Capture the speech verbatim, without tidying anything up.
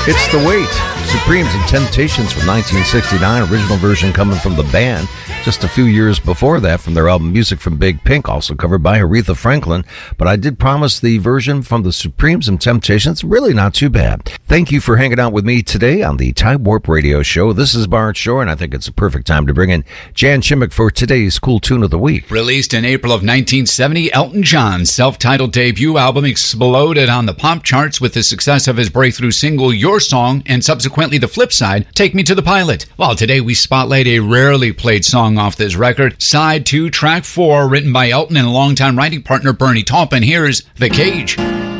It's The Wait, Supremes and Temptations from nineteen sixty-nine, original version coming from the band just a few years before that from their album Music from Big Pink, also covered by Aretha Franklin. But I did promise the version from the Supremes and Temptations, really not too bad. Thank you for hanging out with me today on the Time Warp Radio Show. This is Bart Shore, and I think it's a perfect time to bring in Jan Chimmick for today's Cool Tune of the Week. Released in April of nineteen seventy, Elton John's self-titled debut album exploded on the pop charts with the success of his breakthrough single, Your Song, and subsequently the flip side, Take Me to the Pilot. Well, today we spotlight a rarely played song off this record, Side two, Track four, written by Elton and longtime writing partner Bernie Taupin. Here's The Cage.